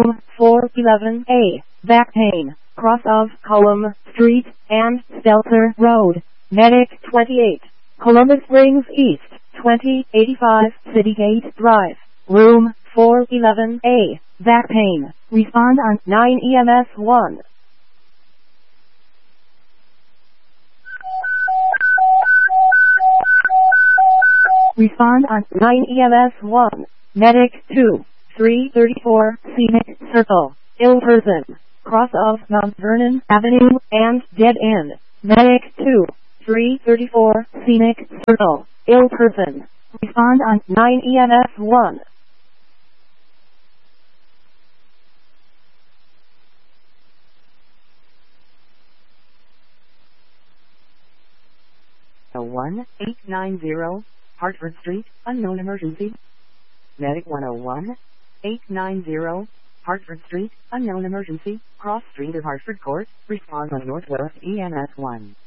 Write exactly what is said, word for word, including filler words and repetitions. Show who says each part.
Speaker 1: Room four eleven A, back pain, cross of Cullum Street and Stelter Road, Medic twenty-eight, Columbus Springs East, twenty eighty-five Citygate Drive, Room four eleven A, back pain, respond on nine E M S one. Respond on nine E M S one. Medic two, three thirty-four Scenic Circle, ill person, cross of Mount Vernon Avenue and dead end. Medic two, three thirty-four Scenic Circle, ill person. Respond on nine E M S one.
Speaker 2: one eight nine zero Hartford Street, unknown emergency. Medic one oh one, eight nine zero Hartford Street, unknown emergency, cross street of Hartford Court, respond on Northwest E M S one.